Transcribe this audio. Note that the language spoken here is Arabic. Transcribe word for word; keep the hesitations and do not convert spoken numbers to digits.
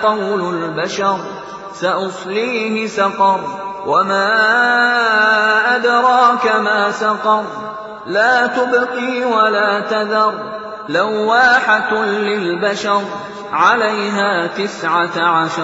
قول البشر سأصليه سقر وما أدراك ما سقر لا تبقي ولا تذر لواحة للبشر عليها تسعة عشر